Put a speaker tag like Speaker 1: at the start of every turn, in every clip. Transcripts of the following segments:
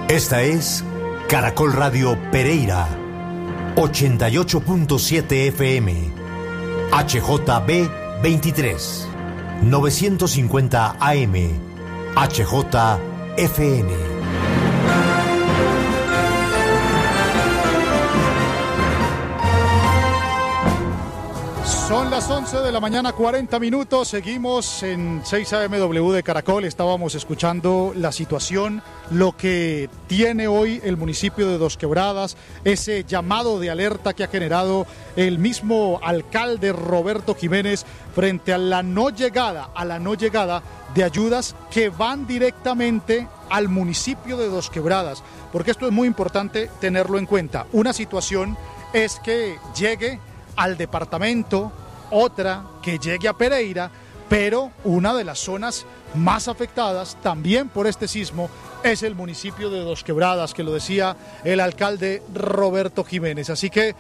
Speaker 1: Esta es Caracol Radio Pereira, 88.7 FM, HJB 23, 950 AM, HJFN.
Speaker 2: Son las 11 de la mañana, 40 minutos. Seguimos en 6 AMW de Caracol. Estábamos escuchando la situación, lo que tiene hoy el municipio de Dos Quebradas, ese llamado de alerta que ha generado el mismo alcalde Roberto Jiménez frente a la no llegada de ayudas que van directamente al municipio de Dos Quebradas. Porque esto es muy importante tenerlo en cuenta. Una situación es que llegue al departamento, otra que llegue a Pereira, pero una de las zonas más afectadas también por este sismo es el municipio de Dos Quebradas, que lo decía el alcalde Roberto Jiménez. Así que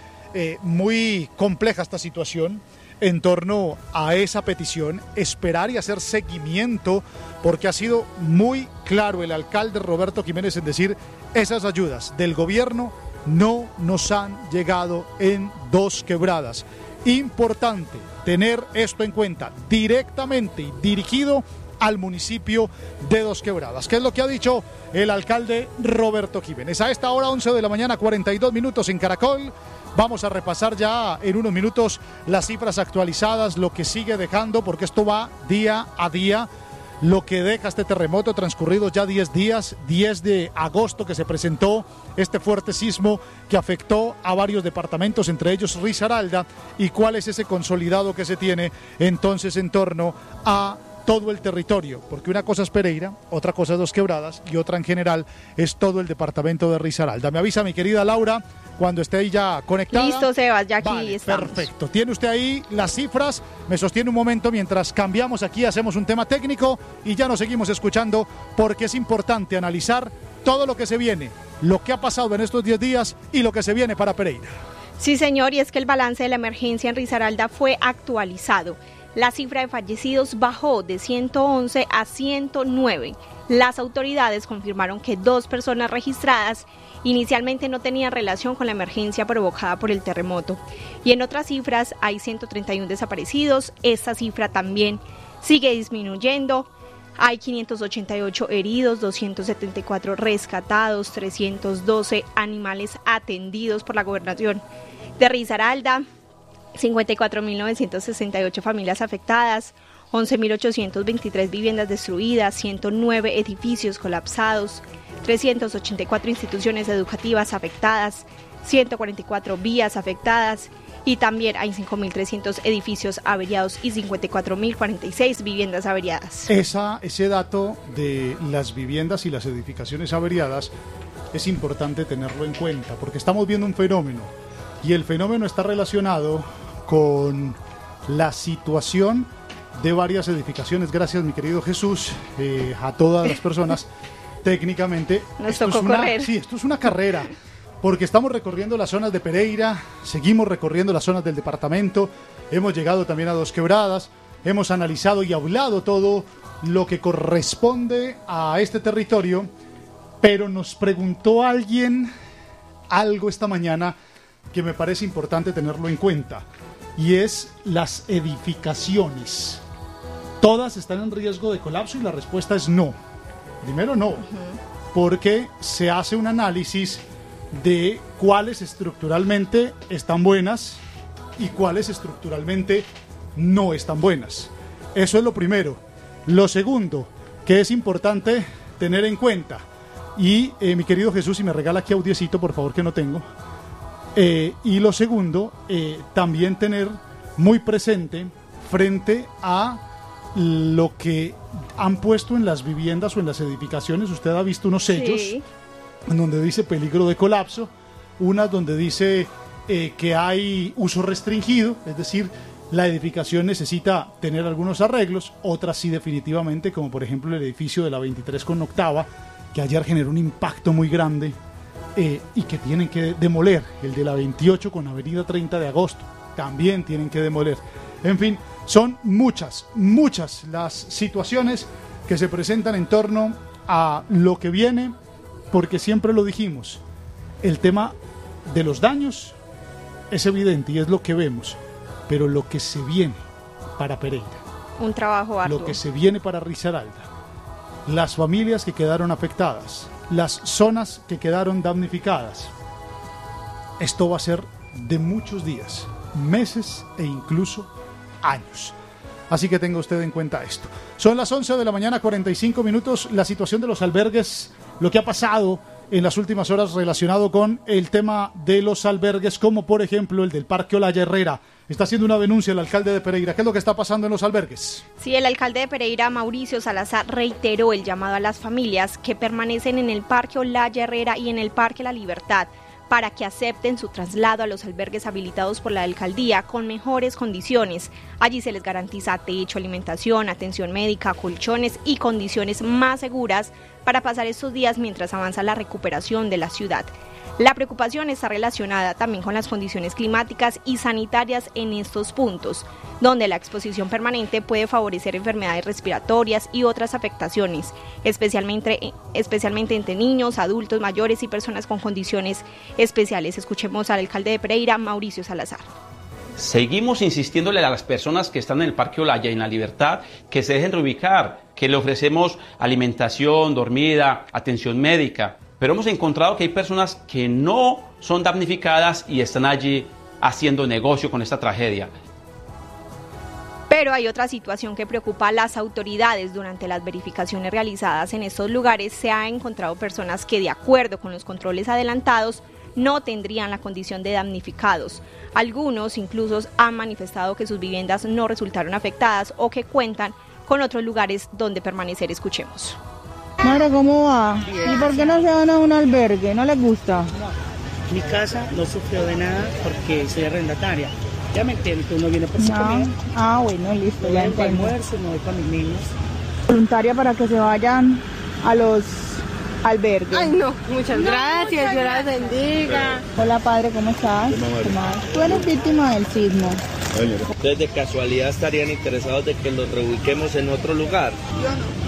Speaker 2: muy compleja esta situación en torno a esa petición, esperar y hacer seguimiento, porque ha sido muy claro el alcalde Roberto Jiménez en decir: esas ayudas del gobierno no nos han llegado en Dos Quebradas. Importante tener esto en cuenta, directamente y dirigido al municipio de Dos Quebradas. ¿Qué es lo que ha dicho el alcalde Roberto Jiménez? A esta hora, 11 de la mañana, 42 minutos en Caracol. Vamos a repasar ya en unos minutos las cifras actualizadas, lo que sigue dejando, porque esto va día a día. Lo que deja este terremoto, transcurridos ya 10 días, 10 de agosto que se presentó este fuerte sismo que afectó a varios departamentos, entre ellos Risaralda, y cuál es ese consolidado que se tiene entonces en torno a todo el territorio, porque una cosa es Pereira, otra cosa es Dos Quebradas y otra en general es todo el departamento de Risaralda. Me avisa mi querida Laura cuando esté ahí ya conectada.
Speaker 3: Listo, Sebas, ya aquí
Speaker 2: vale,
Speaker 3: estamos.
Speaker 2: Perfecto. ¿Tiene usted ahí las cifras? Me sostiene un momento mientras cambiamos aquí, hacemos un tema técnico y ya nos seguimos escuchando, porque es importante analizar todo lo que se viene, lo que ha pasado en estos 10 días y lo que se viene para Pereira.
Speaker 3: Sí, señor, y es que el balance de la emergencia en Risaralda fue actualizado. La cifra de fallecidos bajó de 111 a 109. Las autoridades confirmaron que 2 personas registradas inicialmente no tenían relación con la emergencia provocada por el terremoto. Y en otras cifras hay 131 desaparecidos. Esta cifra también sigue disminuyendo. Hay 588 heridos, 274 rescatados, 312 animales atendidos por la gobernación de Risaralda. 54.968 familias afectadas, 11.823 viviendas destruidas, 109 edificios colapsados, 384 instituciones educativas afectadas, 144 vías afectadas y también hay 5.300 edificios averiados y 54.046 viviendas averiadas.
Speaker 2: Ese dato de las viviendas y las edificaciones averiadas es importante tenerlo en cuenta, porque estamos viendo un fenómeno y el fenómeno está relacionado con la situación de varias edificaciones. Gracias, mi querido Jesús, a todas las personas. Técnicamente
Speaker 3: nos tocó correr.
Speaker 2: Sí, esto es una carrera, porque estamos recorriendo las zonas de Pereira, seguimos recorriendo las zonas del departamento, hemos llegado también a Dos Quebradas, hemos analizado y hablado todo lo que corresponde a este territorio, pero nos preguntó alguien algo esta mañana que me parece importante tenerlo en cuenta, y es las edificaciones. ¿Todas están en riesgo de colapso? Y la respuesta es no. Primero no, porque se hace un análisis de cuáles estructuralmente están buenas y cuáles estructuralmente no están buenas. Eso es lo primero. Lo segundo, que es importante tener en cuenta, y mi querido Jesús, si me regala aquí audiecito, por favor, que no tengo. Y lo segundo, también tener muy presente frente a lo que han puesto en las viviendas o en las edificaciones. Usted ha visto unos sellos, sí, en donde dice peligro de colapso, unas donde dice que hay uso restringido, es decir, la edificación necesita tener algunos arreglos, otras sí definitivamente, como por ejemplo el edificio de la 23 con octava, que ayer generó un impacto muy grande, y que tienen que demoler. El de la 28 con avenida 30 de agosto también tienen que demoler. En fin, son muchas las situaciones que se presentan en torno a lo que viene porque siempre lo dijimos, el tema de los daños es evidente y es lo que vemos, pero lo que se viene para Pereira,
Speaker 3: un trabajo arduo,
Speaker 2: lo que se viene para Risaralda, las familias que quedaron afectadas, las zonas que quedaron damnificadas, esto va a ser de muchos días, meses e incluso años. Así que tenga usted en cuenta esto. Son las 11 de la mañana, 45 minutos. La situación de los albergues, lo que ha pasado en las últimas horas relacionado con el tema de los albergues, como por ejemplo el del Parque Olaya Herrera. Está haciendo una denuncia el alcalde de Pereira. ¿Qué es lo que está pasando en los albergues?
Speaker 3: Sí, el alcalde de Pereira, Mauricio Salazar, reiteró el llamado a las familias que permanecen en el Parque Olaya Herrera y en el Parque La Libertad para que acepten su traslado a los albergues habilitados por la alcaldía con mejores condiciones. Allí se les garantiza techo, alimentación, atención médica, colchones y condiciones más seguras para pasar estos días mientras avanza la recuperación de la ciudad. La preocupación está relacionada también con las condiciones climáticas y sanitarias en estos puntos, donde la exposición permanente puede favorecer enfermedades respiratorias y otras afectaciones, especialmente entre niños, adultos mayores y personas con condiciones especiales. Escuchemos al alcalde de Pereira, Mauricio Salazar.
Speaker 4: Seguimos insistiéndole a las personas que están en el Parque Olaya y en La Libertad que se dejen reubicar, que le ofrecemos alimentación, dormida, atención médica. Pero hemos encontrado que hay personas que no son damnificadas y están allí haciendo negocio con esta tragedia.
Speaker 3: Pero hay otra situación que preocupa a las autoridades. Durante las verificaciones realizadas en estos lugares se han encontrado personas que, de acuerdo con los controles adelantados, no tendrían la condición de damnificados. Algunos incluso han manifestado que sus viviendas no resultaron afectadas o que cuentan con otros lugares donde permanecer. Escuchemos.
Speaker 5: Madre, ¿cómo va? Bien. ¿Y por qué no se van a un albergue? ¿No les gusta?
Speaker 6: No. Mi casa no sufrió de nada porque soy arrendataria. Ya me entiendo que uno viene por su comida.
Speaker 5: Ah, bueno, listo, ya entiendo.
Speaker 6: Almuerzo, no voy con mis niños.
Speaker 5: Voluntaria para que se vayan a los albergues.
Speaker 7: Ay, no, muchas gracias, Dios las bendiga.
Speaker 5: Hola, padre, ¿cómo estás? Tú eres víctima del sismo.
Speaker 8: ¿Ustedes de casualidad estarían interesados de que los reubiquemos en otro lugar?
Speaker 7: Yo no.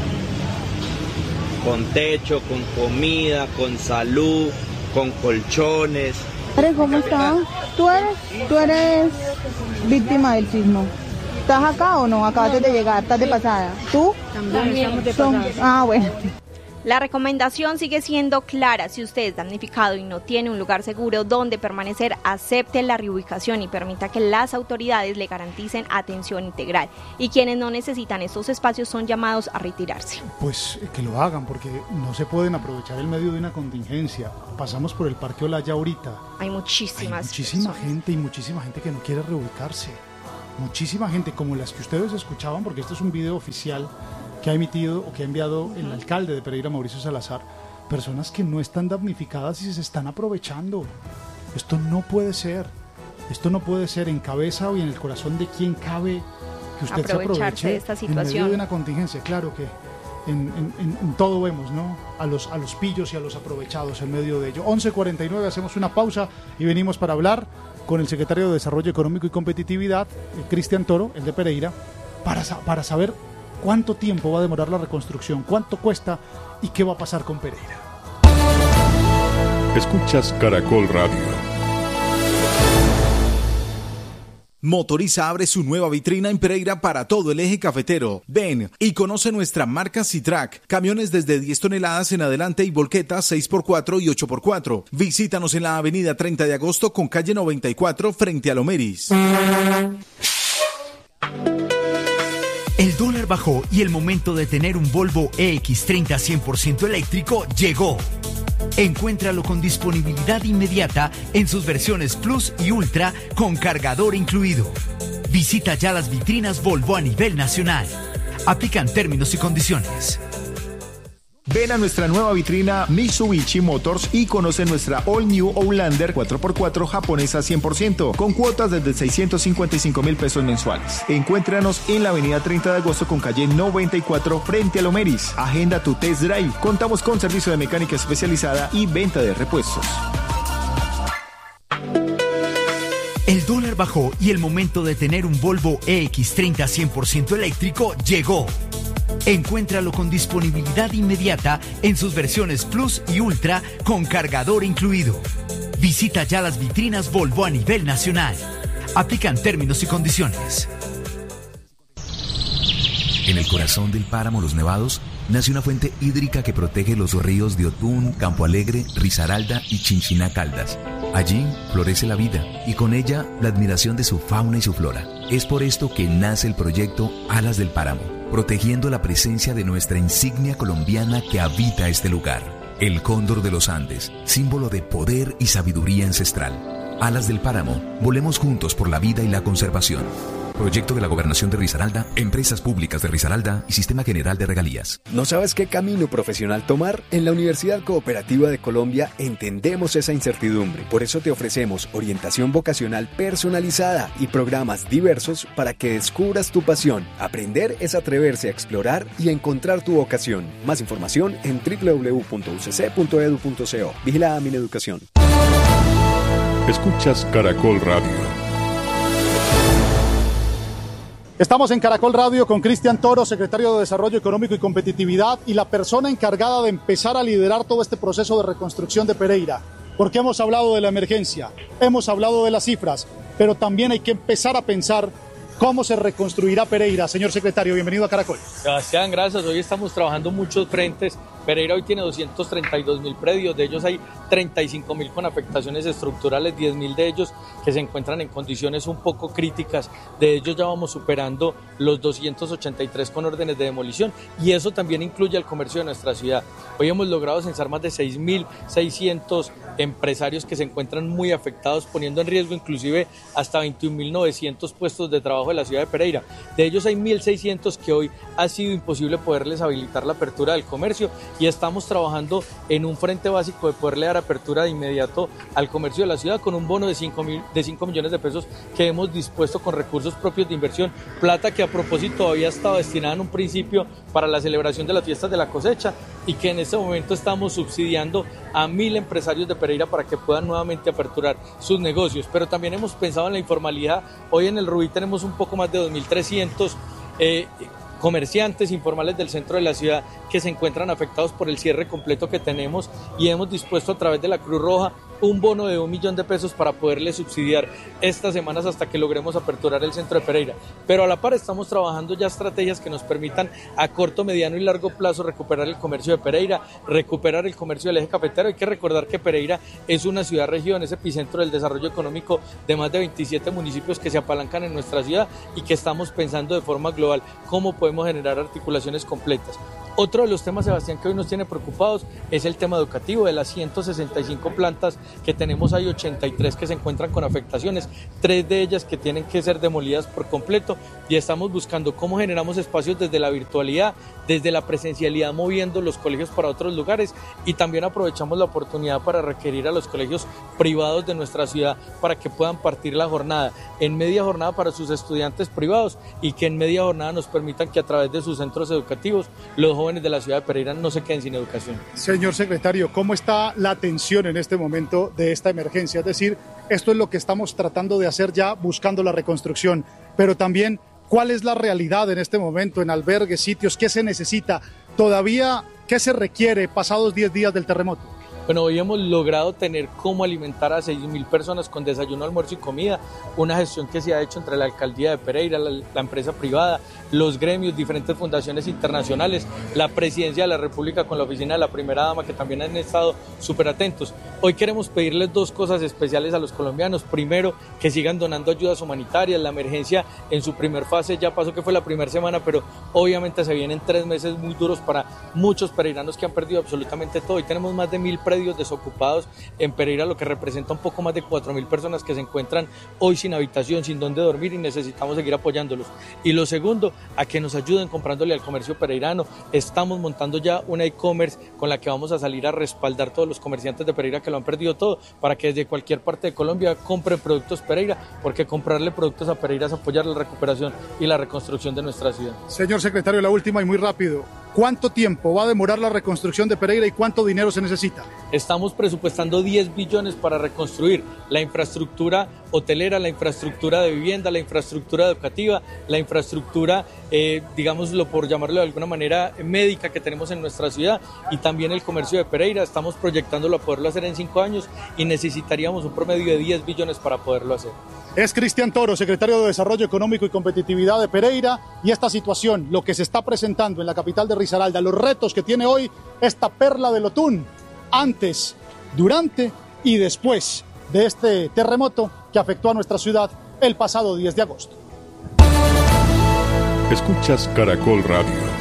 Speaker 8: Con techo, con comida, con salud, con colchones.
Speaker 5: ¿Cómo estás? ¿Tú eres víctima del sismo? ¿Estás acá o no? Acabaste de llegar, estás de pasada. ¿Tú?
Speaker 7: También estamos de pasada.
Speaker 5: Ah, bueno.
Speaker 3: La recomendación sigue siendo clara. Si usted es damnificado y no tiene un lugar seguro donde permanecer, acepte la reubicación y permita que las autoridades le garanticen atención integral. Y quienes no necesitan estos espacios son llamados a retirarse.
Speaker 2: Pues que lo hagan, porque no se pueden aprovechar el medio de una contingencia. Pasamos por el Parque Olaya ahorita.
Speaker 3: Hay muchísima
Speaker 2: gente y muchísima gente que no quiere reubicarse. Muchísima gente, como las que ustedes escuchaban, porque esto es un video oficial que ha emitido o que ha enviado el alcalde de Pereira, Mauricio Salazar, personas que no están damnificadas y se están aprovechando. Esto no puede ser. Esto no puede ser en cabeza o en el corazón de quien cabe que usted se aproveche
Speaker 3: de esta situación.
Speaker 2: En medio de una contingencia. Claro que en todo vemos, ¿no? A los pillos y a los aprovechados en medio de ello. 11:49, hacemos una pausa y venimos para hablar con el secretario de Desarrollo Económico y Competitividad, Cristian Toro, el de Pereira, para saber cuánto tiempo va a demorar la reconstrucción, cuánto cuesta y qué va a pasar con Pereira.
Speaker 9: Escuchas Caracol Radio.
Speaker 10: Motoriza abre su nueva vitrina en Pereira para todo el eje cafetero. Ven y conoce nuestra marca Citrac, camiones desde 10 toneladas en adelante y volquetas 6x4 y 8x4. Visítanos en la avenida 30 de agosto con calle 94 frente a Lomeris.
Speaker 11: El dólar bajó y el momento de tener un Volvo EX30 100% eléctrico llegó. Encuéntralo con disponibilidad inmediata en sus versiones Plus y Ultra con cargador incluido. Visita ya las vitrinas Volvo a nivel nacional. Aplican términos y condiciones.
Speaker 12: Ven a nuestra nueva vitrina Mitsubishi Motors y conoce nuestra All New Outlander 4x4 japonesa 100% con cuotas desde 655,000 pesos mensuales. Encuéntranos en la avenida 30 de agosto con calle 94 frente a Lomeris. Agenda tu test drive. Contamos con servicio de mecánica especializada y venta de repuestos.
Speaker 11: El dólar bajó y el momento de tener un Volvo EX30 100% eléctrico llegó. Encuéntralo con disponibilidad inmediata en sus versiones Plus y Ultra con cargador incluido. Visita ya las vitrinas Volvo a nivel nacional. Aplican términos y condiciones.
Speaker 13: En el corazón del páramo Los Nevados nace una fuente hídrica que protege los ríos de Otún, Campo Alegre, Risaralda y Chinchiná Caldas. Allí florece la vida y con ella la admiración de su fauna y su flora. Es por esto que nace el proyecto Alas del Páramo, protegiendo la presencia de nuestra insignia colombiana que habita este lugar. El cóndor de los Andes, símbolo de poder y sabiduría ancestral. Alas del Páramo, volemos juntos por la vida y la conservación. Proyecto de la Gobernación de Risaralda, Empresas Públicas de Risaralda y Sistema General de Regalías.
Speaker 14: ¿No sabes qué camino profesional tomar? En la Universidad Cooperativa de Colombia entendemos esa incertidumbre. Por eso te ofrecemos orientación vocacional personalizada y programas diversos para que descubras tu pasión. Aprender es atreverse a explorar y a encontrar tu vocación. Más información en www.ucc.edu.co. Vigilada Mineducación.
Speaker 9: Escuchas Caracol Radio.
Speaker 2: Estamos en Caracol Radio con Cristian Toro, secretario de Desarrollo Económico y Competitividad y la persona encargada de empezar a liderar todo este proceso de reconstrucción de Pereira. Porque hemos hablado de la emergencia, hemos hablado de las cifras, pero también hay que empezar a pensar cómo se reconstruirá Pereira. Señor secretario, bienvenido a Caracol.
Speaker 15: Sebastián, gracias. Hoy estamos trabajando muchos frentes. Pereira hoy tiene 232.000 predios, de ellos hay 35.000 con afectaciones estructurales, 10.000 de ellos que se encuentran en condiciones un poco críticas, de ellos ya vamos superando los 283 con órdenes de demolición y eso también incluye el comercio de nuestra ciudad. Hoy hemos logrado censar más de 6.600 empresarios que se encuentran muy afectados, poniendo en riesgo inclusive hasta 21.900 puestos de trabajo de la ciudad de Pereira. De ellos hay 1.600 que hoy ha sido imposible poderles habilitar la apertura del comercio y estamos trabajando en un frente básico de poderle dar apertura de inmediato al comercio de la ciudad con un bono de 5 millones de pesos que hemos dispuesto con recursos propios de inversión, plata que a propósito había estado destinada en un principio para la celebración de las fiestas de la cosecha y que en este momento estamos subsidiando a 1.000 empresarios de Pereira para que puedan nuevamente aperturar sus negocios, pero también hemos pensado en la informalidad. Hoy en el Rubí tenemos un poco más de 2.300 comerciantes informales del centro de la ciudad que se encuentran afectados por el cierre completo que tenemos y hemos dispuesto a través de la Cruz Roja un bono de 1 millón de pesos para poderle subsidiar estas semanas hasta que logremos aperturar el centro de Pereira. Pero a la par estamos trabajando ya estrategias que nos permitan a corto, mediano y largo plazo recuperar el comercio de Pereira, recuperar el comercio del eje cafetero. Hay que recordar que Pereira es una ciudad-región, es epicentro del desarrollo económico de más de 27 municipios que se apalancan en nuestra ciudad y que estamos pensando de forma global cómo podemos generar articulaciones completas. Otro de los temas, Sebastián, que hoy nos tiene preocupados es el tema educativo. De las 165 plantas que tenemos, hay 83 que se encuentran con afectaciones, 3 de ellas que tienen que ser demolidas por completo y estamos buscando cómo generamos espacios desde la virtualidad, desde la presencialidad, moviendo los colegios para otros lugares y también aprovechamos la oportunidad para requerir a los colegios privados de nuestra ciudad para que puedan partir la jornada en media jornada para sus estudiantes privados y que en media jornada nos permitan que a través de sus centros educativos los jóvenes de la ciudad de Pereira no se queden sin educación.
Speaker 2: Señor secretario, ¿cómo está la atención en este momento de esta emergencia? Es decir, esto es lo que estamos tratando de hacer ya buscando la reconstrucción, pero también ¿cuál es la realidad en este momento en albergues, sitios? ¿Qué se necesita? Todavía, ¿qué se requiere pasados 10 días del terremoto?
Speaker 15: Bueno, hoy hemos logrado tener cómo alimentar a 6.000 personas con desayuno, almuerzo y comida, una gestión que se ha hecho entre la Alcaldía de Pereira, la empresa privada, los gremios, diferentes fundaciones internacionales, la Presidencia de la República con la Oficina de la Primera Dama, que también han estado súper atentos. Hoy queremos pedirles 2 cosas especiales a los colombianos. Primero, que sigan donando ayudas humanitarias. La emergencia en su primer fase ya pasó, que fue la primera semana, pero obviamente se vienen 3 meses muy duros para muchos pereiranos que han perdido absolutamente todo. Hoy tenemos más de 1.000 predios desocupados en Pereira, lo que representa un poco más de 4.000 personas que se encuentran hoy sin habitación, sin dónde dormir y necesitamos seguir apoyándolos. Y lo segundo, a que nos ayuden comprándole al comercio pereirano. Estamos montando ya una e-commerce con la que vamos a salir a respaldar todos los comerciantes de Pereira que lo han perdido todo, para que desde cualquier parte de Colombia compren productos Pereira, porque comprarle productos a Pereira es apoyar la recuperación y la reconstrucción de nuestra ciudad.
Speaker 2: Señor secretario, la última y muy rápido. ¿Cuánto tiempo va a demorar la reconstrucción de Pereira y cuánto dinero se necesita?
Speaker 15: Estamos presupuestando 10 billones para reconstruir la infraestructura hotelera, la infraestructura de vivienda, la infraestructura educativa, la infraestructura, digámoslo por llamarlo de alguna manera, médica que tenemos en nuestra ciudad, y también el comercio de Pereira. Estamos proyectándolo a poderlo hacer en 5 años y necesitaríamos un promedio de 10 billones para poderlo hacer.
Speaker 2: Es Cristian Toro, secretario de Desarrollo Económico y Competitividad de Pereira, y esta situación, lo que se está presentando en la capital de Risaralda, los retos que tiene hoy esta perla del Otún, antes, durante y después de este terremoto que afectó a nuestra ciudad el pasado 10 de agosto.
Speaker 9: Escuchas Caracol Radio.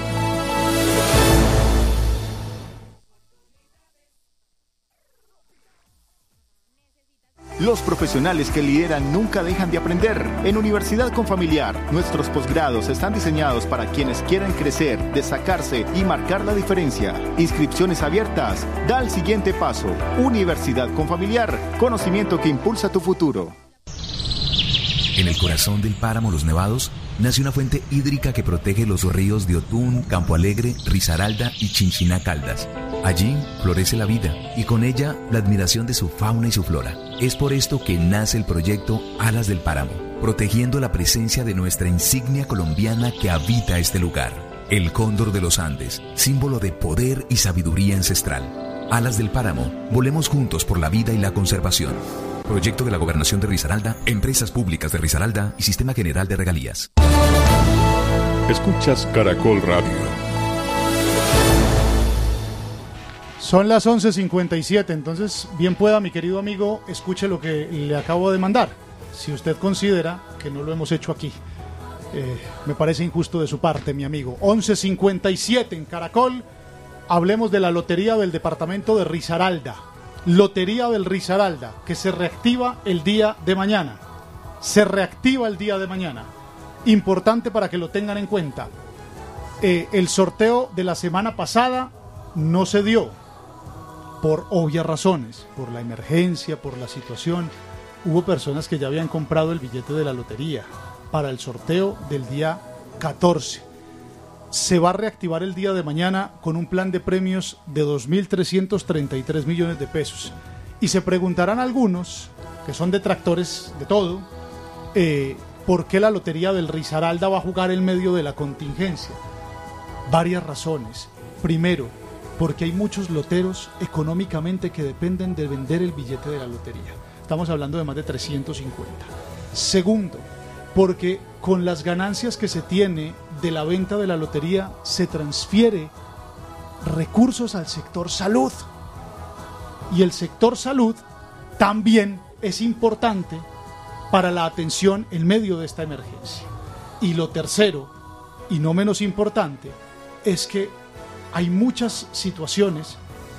Speaker 12: Los profesionales que lideran nunca dejan de aprender. En Universidad Confamiliar, nuestros posgrados están diseñados para quienes quieren crecer, destacarse y marcar la diferencia. Inscripciones abiertas. Da el siguiente paso. Universidad Confamiliar. Conocimiento que impulsa tu futuro.
Speaker 13: En el corazón del páramo Los Nevados nace una fuente hídrica que protege los ríos de Otún, Campo Alegre, Risaralda y Chinchiná Caldas. Allí florece la vida y con ella la admiración de su fauna y su flora. Es por esto que nace el proyecto Alas del Páramo, protegiendo la presencia de nuestra insignia colombiana que habita este lugar. El cóndor de los Andes, símbolo de poder y sabiduría ancestral. Alas del Páramo, volemos juntos por la vida y la conservación. Proyecto de la Gobernación de Risaralda, Empresas Públicas de Risaralda y Sistema General de Regalías.
Speaker 9: Escuchas Caracol Radio.
Speaker 2: Son las 11:57, entonces bien pueda, mi querido amigo, escuche lo que le acabo de mandar. Si usted considera que no lo hemos hecho aquí, me parece injusto de su parte, mi amigo. 11:57 en Caracol, hablemos de la lotería del departamento de Risaralda. Lotería del Risaralda, que se reactiva el día de mañana. Se reactiva el día de mañana. Importante para que lo tengan en cuenta. El sorteo de la semana pasada no se dio, por obvias razones, por la emergencia, por la situación. Hubo personas que ya habían comprado el billete de la lotería para el sorteo del día 14. Se va a reactivar el día de mañana con un plan de premios de 2.333 millones de pesos. Y se preguntarán algunos, que son detractores de todo, ¿por qué la lotería del Risaralda va a jugar en medio de la contingencia? Varias razones. Primero, porque hay muchos loteros económicamente que dependen de vender el billete de la lotería. Estamos hablando de más de 350. Segundo, porque con las ganancias que se tiene de la venta de la lotería se transfiere recursos al sector salud. Y el sector salud también es importante para la atención en medio de esta emergencia. Y lo tercero, y no menos importante, es que hay muchas situaciones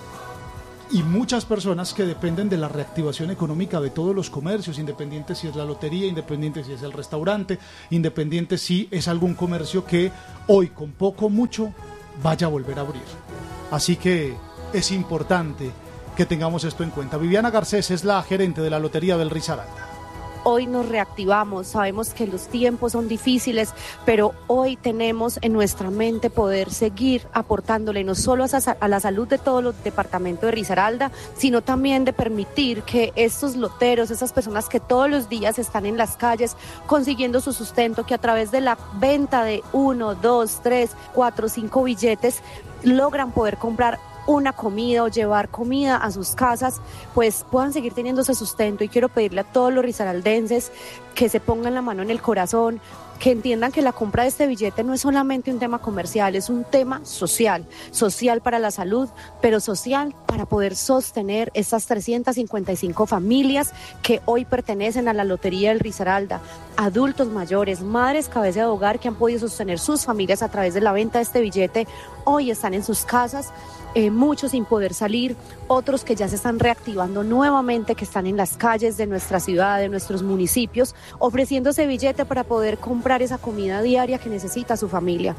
Speaker 2: y muchas personas que dependen de la reactivación económica de todos los comercios, independiente si es la lotería, independiente si es el restaurante, independiente si es algún comercio que hoy con poco o mucho vaya a volver a abrir. Así que es importante que tengamos esto en cuenta. Viviana Garcés es la gerente de la Lotería del Risaralda.
Speaker 16: Hoy nos reactivamos, sabemos que los tiempos son difíciles, pero hoy tenemos en nuestra mente poder seguir aportándole no solo a la salud de todo el departamento de Risaralda, sino también de permitir que estos loteros, esas personas que todos los días están en las calles consiguiendo su sustento, que a través de la venta de 1, 2, 3, 4, 5 billetes logran poder comprar una comida o llevar comida a sus casas, pues puedan seguir teniendo ese sustento. Y quiero pedirle a todos los risaraldenses que se pongan la mano en el corazón, que entiendan que la compra de este billete no es solamente un tema comercial, es un tema social, social para la salud, pero social para poder sostener estas 355 familias que hoy pertenecen a la Lotería del Risaralda, adultos mayores, madres cabeza de hogar que han podido sostener sus familias a través de la venta de este billete, hoy están en sus casas, muchos sin poder salir, otros que ya se están reactivando nuevamente, que están en las calles de nuestra ciudad, de nuestros municipios, ofreciendo ese billete para poder comprar esa comida diaria que necesita su familia.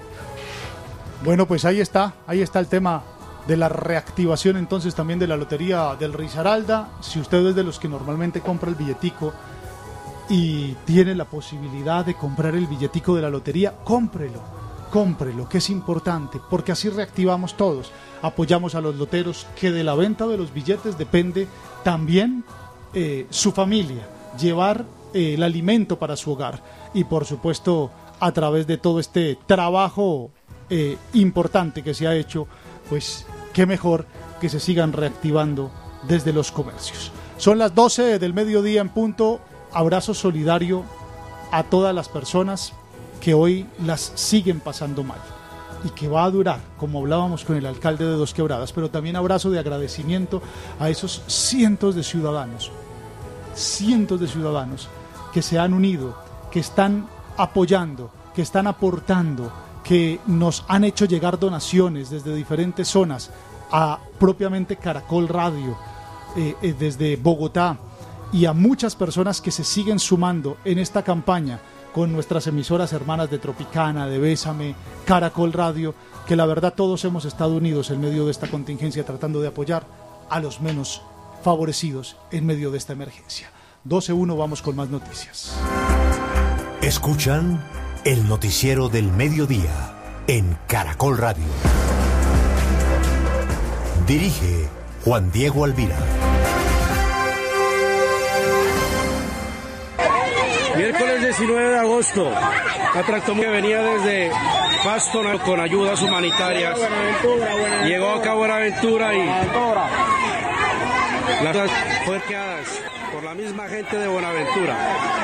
Speaker 2: Bueno, pues ahí está el tema de la reactivación entonces también de la Lotería del Risaralda. Si usted es de los que normalmente compra el billetico y tiene la posibilidad de comprar el billetico de la lotería, cómprelo. cómprelo, que es importante, porque así reactivamos todos. Apoyamos a los loteros, que de la venta de los billetes depende también su familia, llevar el alimento para su hogar, y por supuesto a través de todo este trabajo importante que se ha hecho, pues qué mejor que se sigan reactivando desde los comercios. Son las 12 del mediodía en punto. Abrazo solidario a todas las personas que hoy las siguen pasando mal y que va a durar, como hablábamos con el alcalde de Dos Quebradas, pero también abrazo de agradecimiento a esos cientos de ciudadanos que se han unido, que están apoyando, que están aportando, que nos han hecho llegar donaciones desde diferentes zonas a propiamente Caracol Radio, desde Bogotá, y a muchas personas que se siguen sumando en esta campaña con nuestras emisoras hermanas de Tropicana, de Bésame, Caracol Radio, que la verdad todos hemos estado unidos en medio de esta contingencia tratando de apoyar a los menos favorecidos en medio de esta emergencia. 12:01, vamos con más noticias.
Speaker 1: Escuchan el noticiero del mediodía en Caracol Radio. Dirige Juan Diego Alvira.
Speaker 17: Miércoles 19 de agosto, la tractomula que venía desde Pasto con ayudas humanitarias llegó acá a Buenaventura y las fue quedadas por la misma gente de Buenaventura.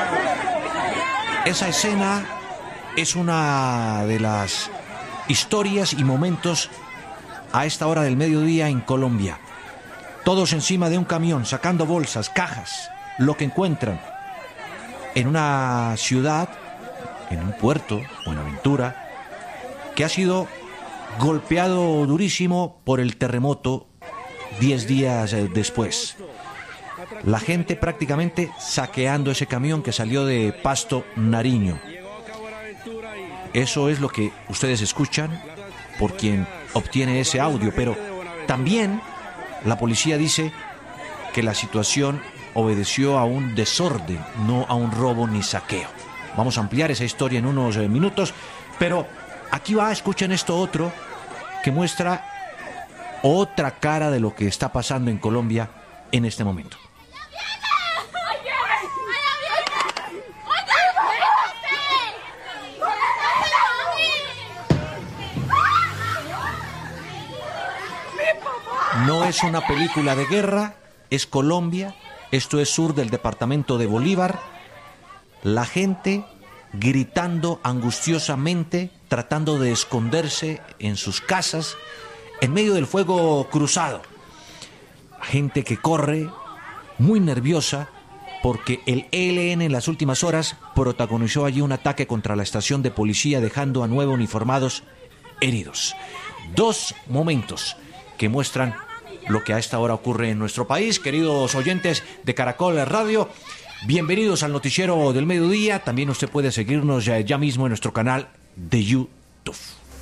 Speaker 18: Esa escena es una de las historias y momentos a esta hora del mediodía en Colombia. Todos encima de un camión, sacando bolsas, cajas, lo que encuentran. En una ciudad, en un puerto, Buenaventura, que ha sido golpeado durísimo por el terremoto 10 días después. La gente prácticamente saqueando ese camión que salió de Pasto, Nariño. Eso es lo que ustedes escuchan por quien obtiene ese audio, pero también la policía dice que la situación obedeció a un desorden, no a un robo ni saqueo. Vamos a ampliar esa historia en unos minutos, pero aquí va, escuchen esto otro que muestra otra cara de lo que está pasando en Colombia en este momento. No es una película de guerra, es Colombia. Esto es sur del departamento de Bolívar. La gente gritando angustiosamente, tratando de esconderse en sus casas, en medio del fuego cruzado. Gente que corre, muy nerviosa, porque el ELN en las últimas horas protagonizó allí un ataque contra la estación de policía, dejando a 9 uniformados heridos. 2 momentos que muestran lo que a esta hora ocurre en nuestro país. Queridos oyentes de Caracol Radio, bienvenidos al noticiero del mediodía. También usted puede seguirnos ya mismo en nuestro canal de YouTube.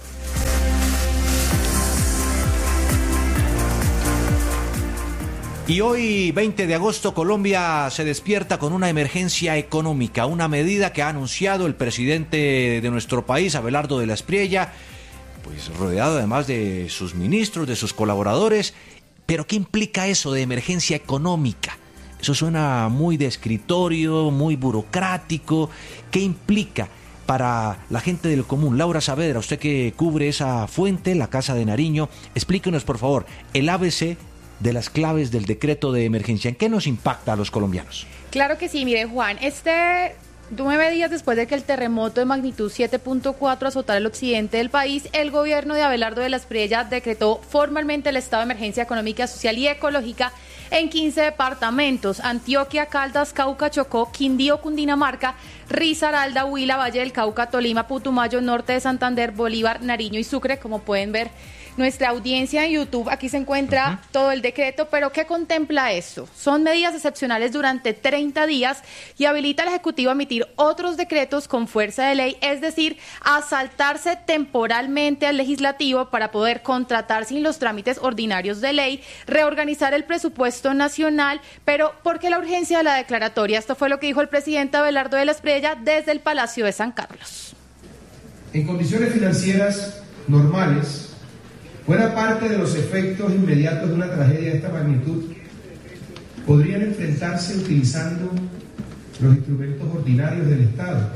Speaker 18: Y hoy, 20 de agosto, Colombia se despierta con una emergencia económica, una medida que ha anunciado el presidente de nuestro país, Abelardo de la Espriella, pues rodeado además de sus ministros, de sus colaboradores. Pero ¿qué implica eso de emergencia económica? Eso suena muy de escritorio, muy burocrático. ¿Qué implica para la gente del común? Laura Saavedra, usted que cubre esa fuente, la Casa de Nariño, explíquenos por favor el ABC de las claves del decreto de emergencia. ¿En qué nos impacta a los colombianos?
Speaker 19: Claro que sí, mire Juan, 9 días después de que el terremoto de magnitud 7.4 azotara el occidente del país, el gobierno de Abelardo de la Espriella decretó formalmente el estado de emergencia económica, social y ecológica en 15 departamentos: Antioquia, Caldas, Cauca, Chocó, Quindío, Cundinamarca, Risaralda, Huila, Valle del Cauca, Tolima, Putumayo, Norte de Santander, Bolívar, Nariño y Sucre. Como pueden ver nuestra audiencia en YouTube, aquí se encuentra todo el decreto. Pero ¿qué contempla esto? Son medidas excepcionales durante 30 días y habilita al Ejecutivo a emitir otros decretos con fuerza de ley, es decir, a saltarse temporalmente al Legislativo para poder contratar sin los trámites ordinarios de ley, reorganizar el presupuesto nacional. Pero ¿por qué la urgencia de la declaratoria? Esto fue lo que dijo el presidente Abelardo de la Espriella desde el Palacio de San Carlos.
Speaker 20: En condiciones financieras normales, buena parte de los efectos inmediatos de una tragedia de esta magnitud podrían enfrentarse utilizando los instrumentos ordinarios del Estado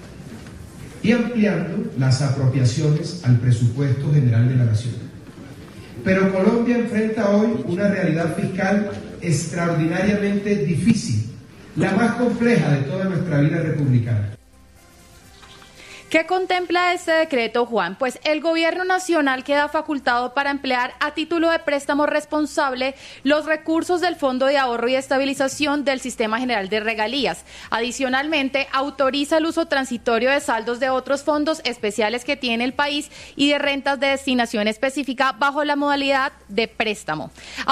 Speaker 20: y ampliando las apropiaciones al presupuesto general de la Nación. Pero Colombia enfrenta hoy una realidad fiscal extraordinariamente difícil, la más compleja de toda nuestra vida republicana.
Speaker 19: ¿Qué contempla este decreto, Juan? Pues el gobierno nacional queda facultado para emplear a título de préstamo responsable los recursos del Fondo de Ahorro y Estabilización del Sistema General de Regalías. Adicionalmente, autoriza el uso transitorio de saldos de otros fondos especiales que tiene el país y de rentas de destinación específica bajo la modalidad de préstamo.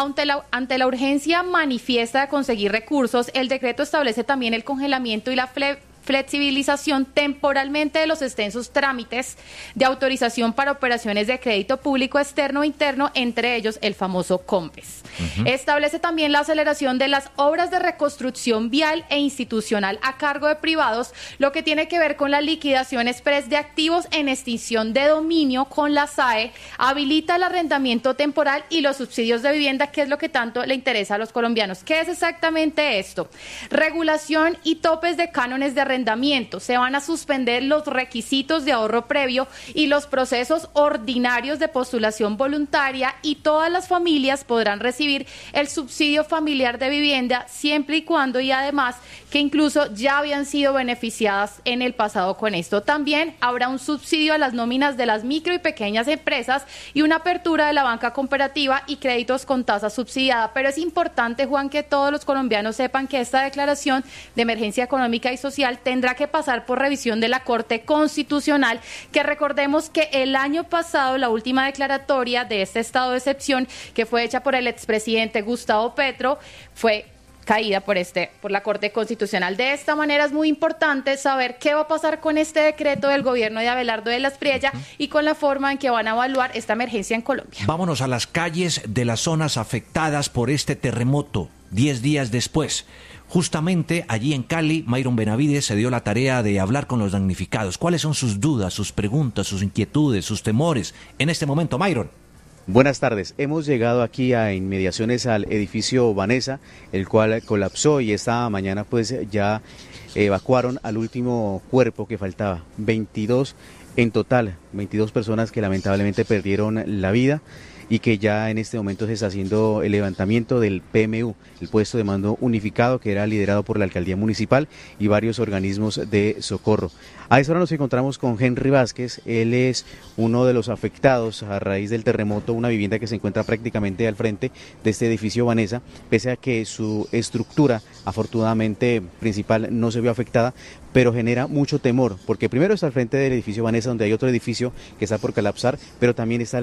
Speaker 19: Ante la urgencia manifiesta de conseguir recursos, el decreto establece también el congelamiento y la flexibilización temporalmente de los extensos trámites de autorización para operaciones de crédito público externo e interno, entre ellos el famoso COMPES. Establece también la aceleración de las obras de reconstrucción vial e institucional a cargo de privados, lo que tiene que ver con la liquidación express de activos en extinción de dominio con la SAE, habilita el arrendamiento temporal y los subsidios de vivienda, que es lo que tanto le interesa a los colombianos. ¿Qué es exactamente esto? Regulación y topes de cánones de arrendamiento. Se van a suspender los requisitos de ahorro previo y los procesos ordinarios de postulación voluntaria, y todas las familias podrán recibir el subsidio familiar de vivienda siempre y cuando, y además que incluso ya habían sido beneficiadas en el pasado con esto. También habrá un subsidio a las nóminas de las micro y pequeñas empresas y una apertura de la banca cooperativa y créditos con tasa subsidiada. Pero es importante, Juan, que todos los colombianos sepan que esta declaración de emergencia económica y social tendrá que pasar por revisión de la Corte Constitucional, que recordemos que el año pasado la última declaratoria de este estado de excepción, que fue hecha por el expresidente Gustavo Petro, fue caída por la Corte Constitucional. De esta manera es muy importante saber qué va a pasar con este decreto del gobierno de Abelardo de la Espriella y con la forma en que van a evaluar esta emergencia en Colombia.
Speaker 18: Vámonos a las calles de las zonas afectadas por este terremoto, 10 días después. Justamente allí en Cali, Mayron Benavides se dio la tarea de hablar con los damnificados. ¿Cuáles son sus dudas, sus preguntas, sus inquietudes, sus temores en este momento, Mayron?
Speaker 21: Buenas tardes. Hemos llegado aquí a inmediaciones al edificio Vanessa, el cual colapsó, y esta mañana pues ya evacuaron al último cuerpo que faltaba. 22 en total, 22 personas que lamentablemente perdieron la vida, y que ya en este momento se está haciendo el levantamiento del PMU, el puesto de mando unificado, que era liderado por la alcaldía municipal y varios organismos de socorro. A esta hora nos encontramos con Henry Vázquez. Él es uno de los afectados a raíz del terremoto, una vivienda que se encuentra prácticamente al frente de este edificio Vanessa, pese a que su estructura afortunadamente principal no se vio afectada, pero genera mucho temor, porque primero está al frente del edificio Vanessa, donde hay otro edificio que está por colapsar, pero también está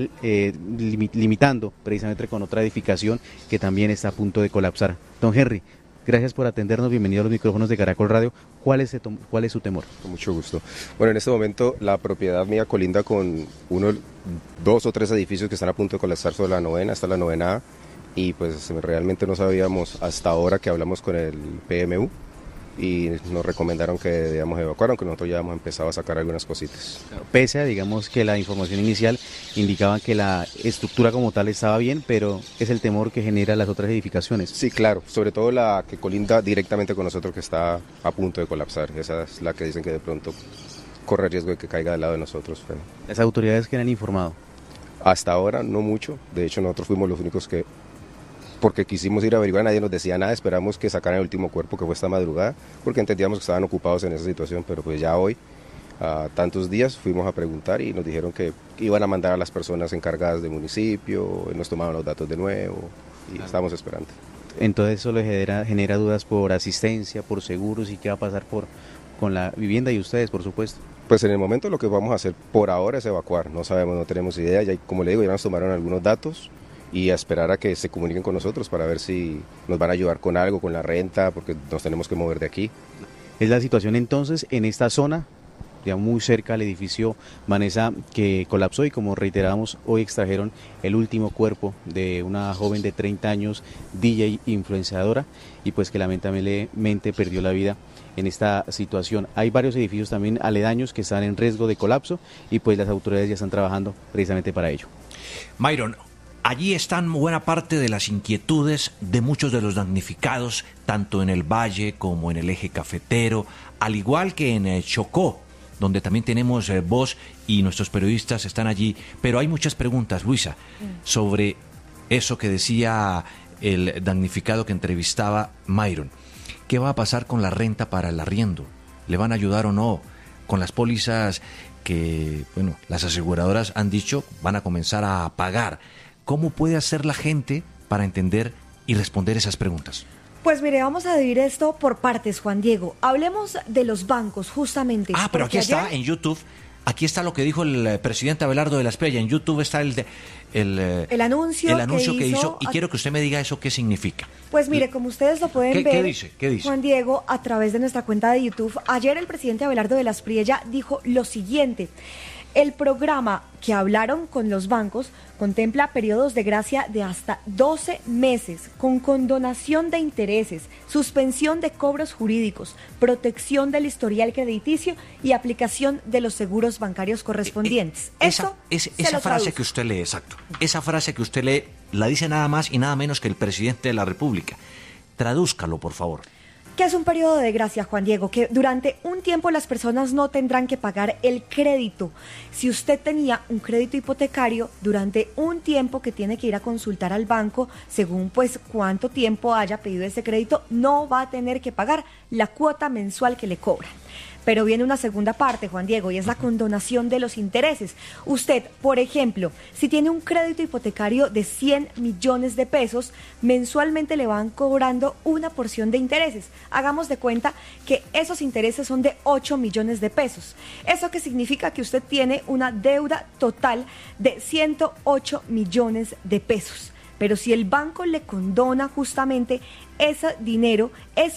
Speaker 21: limitando precisamente con otra edificación que también está a punto de colapsar. Don Henry, gracias por atendernos, bienvenido a los micrófonos de Caracol Radio. ¿Cuál es su temor?
Speaker 22: Con mucho gusto. Bueno, en este momento la propiedad mía colinda con dos o tres edificios que están a punto de colapsar sobre la novena, hasta la novena A, y pues realmente no sabíamos hasta ahora que hablamos con el PMU y nos recomendaron que debíamos evacuar, aunque nosotros ya hemos empezado a sacar algunas cositas.
Speaker 21: Pese a, digamos, que la información inicial indicaba que la estructura como tal estaba bien, pero es el temor que genera las otras edificaciones.
Speaker 22: Sí, claro, sobre todo la que colinda directamente con nosotros, que está a punto de colapsar. Esa es la que dicen que de pronto corre riesgo de que caiga del lado de nosotros. Pero
Speaker 21: ¿las autoridades que le han informado?
Speaker 22: Hasta ahora no mucho, de hecho nosotros fuimos los únicos que, porque quisimos ir a averiguar, nadie nos decía nada, esperamos que sacaran el último cuerpo, que fue esta madrugada, porque entendíamos que estaban ocupados en esa situación, pero pues ya hoy, a tantos días, fuimos a preguntar y nos dijeron que iban a mandar a las personas encargadas del municipio, nos tomaban los datos de nuevo y estamos esperando.
Speaker 21: Entonces eso le genera dudas por asistencia, por seguros, y qué va a pasar con la vivienda y ustedes, por supuesto.
Speaker 22: Pues en el momento lo que vamos a hacer por ahora es evacuar, no sabemos, no tenemos idea, ya, como le digo, ya nos tomaron algunos datos, y a esperar a que se comuniquen con nosotros para ver si nos van a ayudar con algo, con la renta, porque nos tenemos que mover de aquí.
Speaker 21: ¿Es la situación entonces en esta zona ya muy cerca al edificio Vanessa que colapsó, y como reiterábamos, hoy extrajeron el último cuerpo de una joven de 30 años, DJ influenciadora, y pues que lamentablemente perdió la vida en esta situación. Hay varios edificios también aledaños que están en riesgo de colapso, y pues las autoridades ya están trabajando precisamente para ello.
Speaker 18: Myron, allí están buena parte de las inquietudes de muchos de los damnificados, tanto en el Valle como en el eje cafetero, al igual que en Chocó, donde también tenemos voz y nuestros periodistas están allí. Pero hay muchas preguntas, Luisa, sobre eso que decía el damnificado que entrevistaba Myron. ¿Qué va a pasar con la renta para el arriendo? ¿Le van a ayudar o no? Con las pólizas que, bueno, las aseguradoras han dicho van a comenzar a pagar. ¿Cómo puede hacer la gente para entender y responder esas preguntas?
Speaker 4: Pues mire, vamos a dividir esto por partes, Juan Diego. Hablemos de los bancos, justamente.
Speaker 18: Pero aquí está, en YouTube, aquí está lo que dijo el presidente Abelardo de la Espriella. En YouTube está el anuncio que hizo, y quiero que usted me diga eso qué significa.
Speaker 4: Pues mire, como ustedes lo pueden ver,
Speaker 18: ¿Qué dice?
Speaker 4: Juan Diego, a través de nuestra cuenta de YouTube, ayer el presidente Abelardo de la Espriella dijo lo siguiente: el programa que hablaron con los bancos contempla periodos de gracia de hasta 12 meses, con condonación de intereses, suspensión de cobros jurídicos, protección del historial crediticio y aplicación de los seguros bancarios correspondientes.
Speaker 18: Esa frase que usted lee, exacto. Esa frase que usted lee la dice nada más y nada menos que el presidente de la República. Tradúzcalo, por favor.
Speaker 4: ¿Qué es un periodo de gracia, Juan Diego? Que durante un tiempo las personas no tendrán que pagar el crédito. Si usted tenía un crédito hipotecario, durante un tiempo que tiene que ir a consultar al banco, según pues cuánto tiempo haya pedido ese crédito, no va a tener que pagar la cuota mensual que le cobran. Pero viene una segunda parte, Juan Diego, y es la condonación de los intereses. Usted, por ejemplo, si tiene un crédito hipotecario de 100 millones de pesos, mensualmente le van cobrando una porción de intereses. Hagamos de cuenta que esos intereses son de 8 millones de pesos. ¿Eso qué significa? Que usted tiene una deuda total de 108 millones de pesos. Pero si el banco le condona justamente ese dinero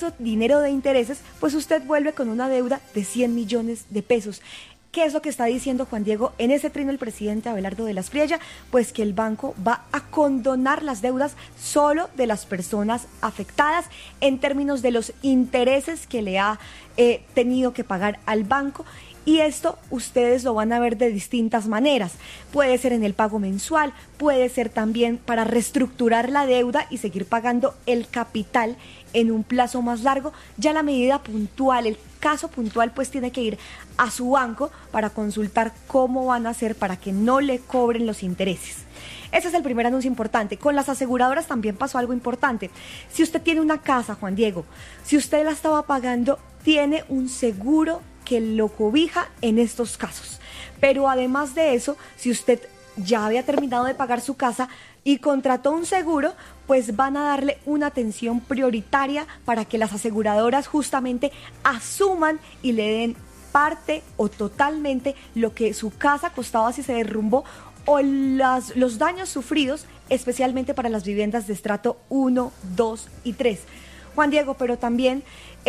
Speaker 4: de intereses, pues usted vuelve con una deuda de 100 millones de pesos. ¿Qué es lo que está diciendo Juan Diego en ese trino el presidente Abelardo de la Espriella? Pues que el banco va a condonar las deudas solo de las personas afectadas en términos de los intereses que le ha tenido que pagar al banco. Y esto ustedes lo van a ver de distintas maneras. Puede ser en el pago mensual, puede ser también para reestructurar la deuda y seguir pagando el capital en un plazo más largo. Ya la medida puntual, el caso puntual, pues tiene que ir a su banco para consultar cómo van a hacer para que no le cobren los intereses. Ese es el primer anuncio importante. Con las aseguradoras también pasó algo importante. Si usted tiene una casa, Juan Diego, si usted la estaba pagando, tiene un seguro que lo cobija en estos casos. Pero además de eso, si usted ya había terminado de pagar su casa y contrató un seguro, pues van a darle una atención prioritaria para que las aseguradoras justamente asuman y le den parte o totalmente lo que su casa costaba si se derrumbó, o los daños sufridos, especialmente para las viviendas de estrato 1, 2 y 3. Juan Diego, pero también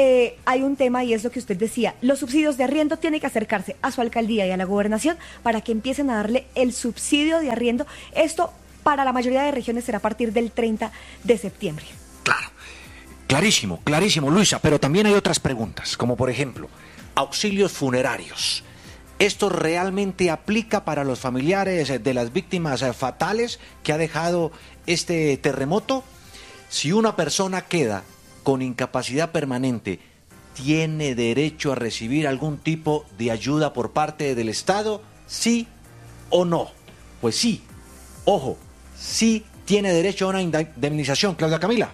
Speaker 4: hay un tema, y es lo que usted decía: los subsidios de arriendo. Tiene que acercarse a su alcaldía y a la gobernación para que empiecen a darle el subsidio de arriendo. Esto para la mayoría de regiones será a partir del 30 de septiembre.
Speaker 18: Claro, clarísimo, Luisa, pero también hay otras preguntas, como por ejemplo, auxilios funerarios. ¿Esto realmente aplica para los familiares de las víctimas fatales que ha dejado este terremoto? Si una persona queda con incapacidad permanente, ¿tiene derecho a recibir algún tipo de ayuda por parte del Estado? ¿Sí o no? Pues sí, ojo, sí tiene derecho a una indemnización. Claudia Camila.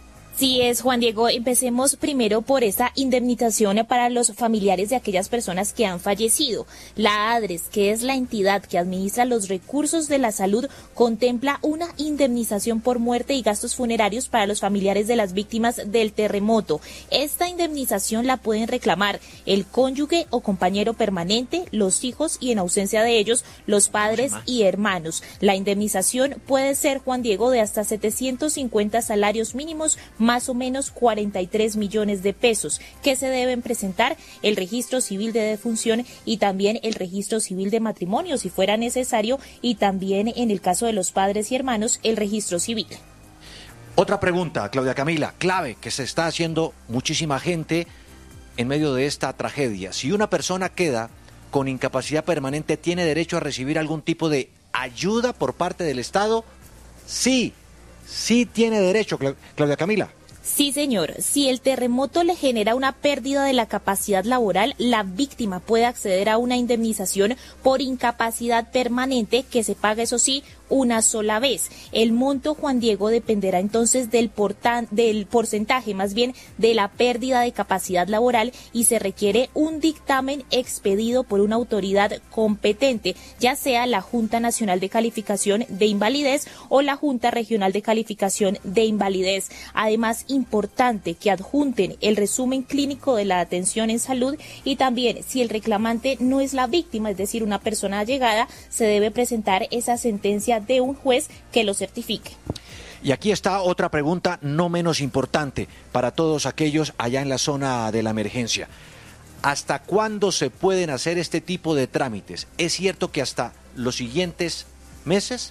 Speaker 6: Sí es, Juan Diego. Empecemos primero por esta indemnización para los familiares de aquellas personas que han fallecido. La ADRES, que es la entidad que administra los recursos de la salud, contempla una indemnización por muerte y gastos funerarios para los familiares de las víctimas del terremoto. Esta indemnización la pueden reclamar el cónyuge o compañero permanente, los hijos y, en ausencia de ellos, los padres y hermanos. La indemnización puede ser, Juan Diego, de hasta 750 salarios mínimos más o menos 43 millones de pesos, que se deben presentar el registro civil de defunción y también el registro civil de matrimonio, si fuera necesario, y también en el caso de los padres y hermanos, el registro civil.
Speaker 18: Otra pregunta, Claudia Camila, clave, que se está haciendo muchísima gente en medio de esta tragedia. Si una persona queda con incapacidad permanente, ¿tiene derecho a recibir algún tipo de ayuda por parte del Estado? Sí tiene derecho, Claudia Camila.
Speaker 6: Sí, señor. Si el terremoto le genera una pérdida de la capacidad laboral, la víctima puede acceder a una indemnización por incapacidad permanente que se paga, eso sí, una sola vez. El monto, Juan Diego, dependerá entonces del porcentaje, más bien, de la pérdida de capacidad laboral, y se requiere un dictamen expedido por una autoridad competente, ya sea la Junta Nacional de Calificación de Invalidez o la Junta Regional de Calificación de Invalidez. Además, importante que adjunten el resumen clínico de la atención en salud, y también, si el reclamante no es la víctima, es decir, una persona allegada, se debe presentar esa sentencia de un juez que lo certifique.
Speaker 18: Y aquí está otra pregunta no menos importante para todos aquellos allá en la zona de la emergencia. ¿Hasta cuándo se pueden hacer este tipo de trámites? ¿Es cierto que hasta los siguientes meses?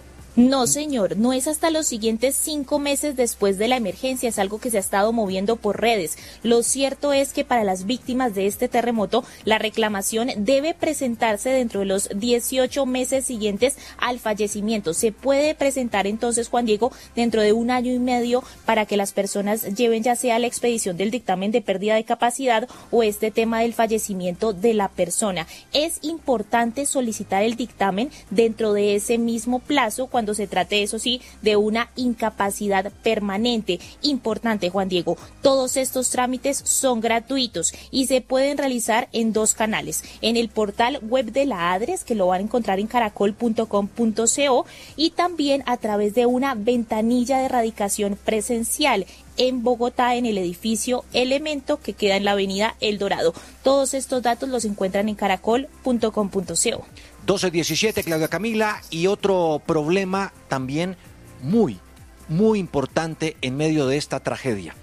Speaker 6: No, señor, no es hasta los siguientes 5 meses después de la emergencia, es algo que se ha estado moviendo por redes. Lo cierto es que para las víctimas de este terremoto, la reclamación debe presentarse dentro de los 18 meses siguientes al fallecimiento. Se puede presentar entonces, Juan Diego, dentro de 1 año y medio, para que las personas lleven ya sea la expedición del dictamen de pérdida de capacidad o este tema del fallecimiento de la persona. Es importante solicitar el dictamen dentro de ese mismo plazo cuando se trate, eso sí, de una incapacidad permanente. Importante, Juan Diego, todos estos trámites son gratuitos y se pueden realizar en 2 canales: en el portal web de la ADRES, que lo van a encontrar en caracol.com.co, y también a través de una ventanilla de radicación presencial en Bogotá, en el edificio Elemento, que queda en la avenida El Dorado. Todos estos datos los encuentran en caracol.com.co.
Speaker 18: 12:17, Claudia Camila, y otro problema también muy importante en medio de esta tragedia.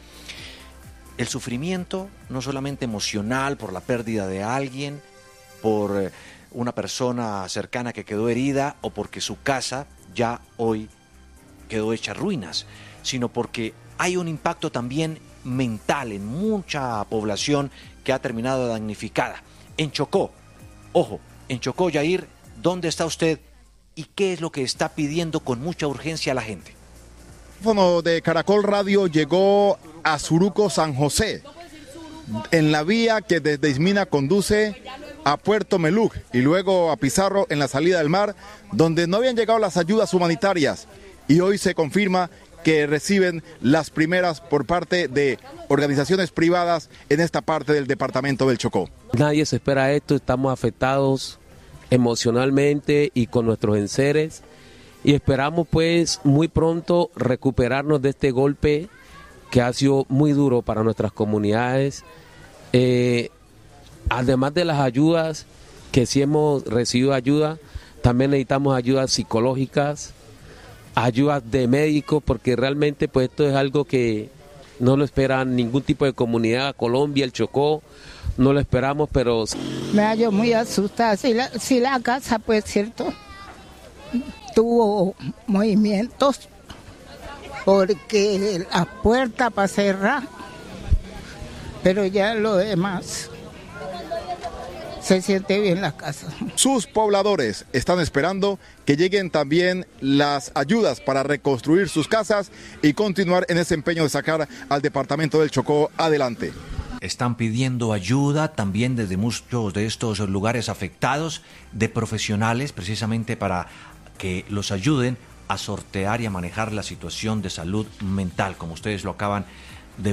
Speaker 18: El sufrimiento, no solamente emocional por la pérdida de alguien, por una persona cercana que quedó herida o porque su casa ya hoy quedó hecha ruinas, sino porque hay un impacto también mental en mucha población que ha terminado damnificada. En Chocó, ojo, en Chocó, Yair, ¿dónde está usted y qué es lo que está pidiendo con mucha urgencia a la gente?
Speaker 7: El teléfono de Caracol Radio llegó a Suruco, San José, en la vía que desde Ismina conduce a Puerto Meluc y luego a Pizarro en la salida del mar, donde no habían llegado las ayudas humanitarias, y hoy se confirma que reciben las primeras por parte de organizaciones privadas en esta parte del departamento del Chocó.
Speaker 8: Nadie se espera esto, estamos afectados emocionalmente y con nuestros enseres, y esperamos pues muy pronto recuperarnos de este golpe que ha sido muy duro para nuestras comunidades. Además de las ayudas, que sí hemos recibido ayuda, también necesitamos ayudas psicológicas, ayudas de médicos, porque realmente pues esto es algo que no lo espera ningún tipo de comunidad. Colombia, el Chocó, no lo esperamos, pero...
Speaker 23: Me hallo muy asustada. Si la casa, pues cierto, tuvo movimientos, porque la puerta para cerrar, pero ya lo demás... se siente bien la casa.
Speaker 7: Sus pobladores están esperando que lleguen también las ayudas para reconstruir sus casas y continuar en ese empeño de sacar al departamento del Chocó adelante.
Speaker 18: Están pidiendo ayuda también desde muchos de estos lugares afectados, de profesionales, precisamente para que los ayuden a sortear y a manejar la situación de salud mental, como ustedes lo acaban